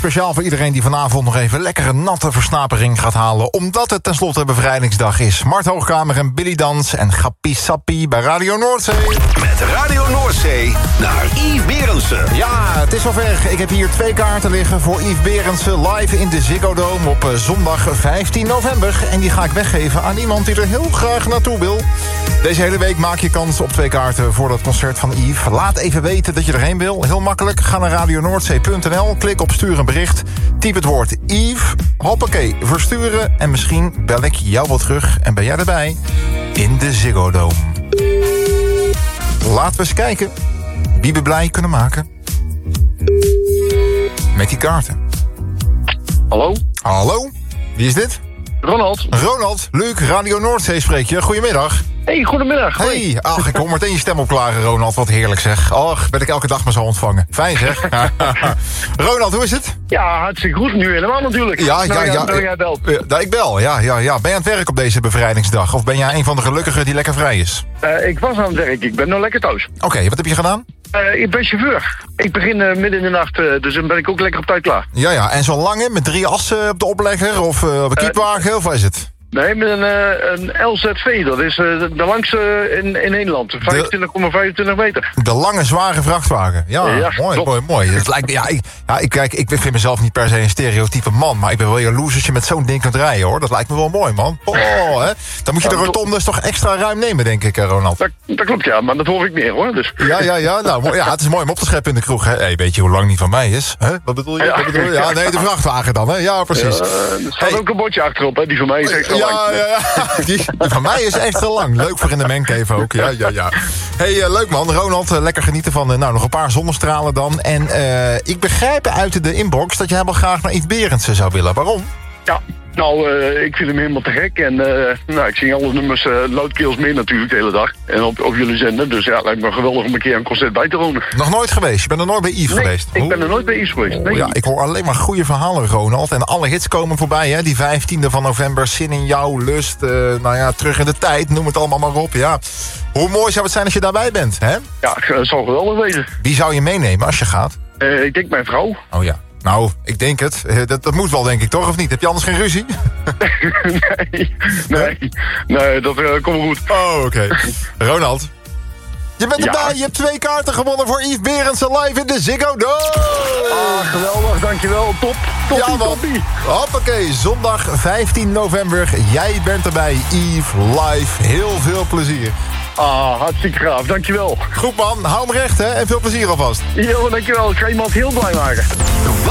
speciaal voor iedereen die vanavond nog even lekkere natte versnapering gaat halen, omdat het tenslotte bevrijdingsdag is. Mart Hoogkamer en Billy Dans en Gappie Sappie bij Radio Noordzee. Met Radio Noordzee naar Yves Berendsen. Ja, het is zover. Ik heb hier 2 kaarten liggen voor Yves Berendsen live in de Ziggo Dome op zondag 15 november. En die ga ik weggeven aan iemand die er heel graag naartoe wil. Deze hele week maak je kans op 2 kaarten voor dat concert van Yves. Laat even weten dat je erheen wil. Heel makkelijk. Ga naar radionoordzee.nl. Klik op stuur een bericht. Typ het woord Yves. Hoppakee, versturen. En misschien bel ik jou wel terug. En ben jij erbij in de Ziggo Dome. Laten we eens kijken wie we blij kunnen maken met die kaarten. Hallo? Hallo? Wie is dit? Ronald. Ronald, Luc, Radio Noordzee spreek je. Goedemiddag. Hey, goedemiddag. Hey, ach, ik hoor meteen je stem opklaren, Ronald. Wat heerlijk zeg. Och, ben ik elke dag maar zo ontvangen. Fijn zeg. Ronald, hoe is het? Ja, hartstikke goed. Nu helemaal natuurlijk. Ja. Jij belt. Ik bel, ja. Ben je aan het werk op deze bevrijdingsdag? Of ben jij een van de gelukkigen die lekker vrij is? Ik was aan het werk. Ik ben nou lekker thuis. Oké, wat heb je gedaan? Ik ben chauffeur. Ik begin midden in de nacht, dus dan ben ik ook lekker op tijd klaar. Ja. En zo'n lange met 3 assen op de oplegger of op een kiepwagen? Of wat is het? Nee, met een LZV. Dat is de langste in Nederland. 25,25 meter. De lange, zware vrachtwagen. Ja, mooi. Het lijkt, ik vind mezelf niet per se een stereotype man, maar ik ben wel jaloers als je met zo'n ding kunt rijden, hoor. Dat lijkt me wel mooi, man. Hè? Dan moet je de rotondes toch extra ruim nemen, denk ik, Ronald. Dat klopt, ja, maar dat hoor ik meer, hoor. Dus. Ja. Nou, ja, het is mooi om op te scheppen in de kroeg, hè. Hey, weet je hoe lang die van mij is? Hè? Wat bedoel je? Ja, nee, de vrachtwagen dan, hè. Ja, precies. Er staat ook een bordje achterop, hè. Die van mij is extra lang. Ja. Die van mij is extra lang. Leuk voor in de mengcave ook. Ja. Hey, leuk man. Ronald, lekker genieten van nog een paar zonnestralen dan. En ik begrijp uit de inbox dat jij wel graag naar Yves Berendsen zou willen. Waarom? Ja. Nou, ik vind hem helemaal te gek. En ik zing alle nummers luidkeels mee natuurlijk de hele dag. En op jullie zender. Dus ja, het lijkt me geweldig om een keer een concert bij te wonen. Nog nooit geweest? Je bent er nooit bij Yves geweest? Ik ben er nooit bij Yves geweest. Nee. Ja, ik hoor alleen maar goede verhalen, Ronald. En alle hits komen voorbij, hè. Die 15e van november, Zin in jou, Lust. Terug in de tijd, noem het allemaal maar op. Ja. Hoe mooi zou het zijn als je daarbij bent, hè? Ja, het zal geweldig wezen. Wie zou je meenemen als je gaat? Ik denk mijn vrouw. Oh ja. Nou, ik denk het. Dat moet wel, denk ik, toch? Of niet? Heb je anders geen ruzie? Nee, dat komt goed. Oh, oké. Ronald, je bent erbij. Je hebt 2 kaarten gewonnen voor Yves Berendsen live in de Ziggo Dome. Ah, geweldig. Dankjewel. Toppie. Hoppakee, zondag 15 november. Jij bent erbij, Yves, live. Heel veel plezier. Ah, hartstikke gaaf. Dankjewel. Goed man, hou hem recht, hè. En veel plezier alvast. Jo, dankjewel. Ik ga iemand heel blij maken.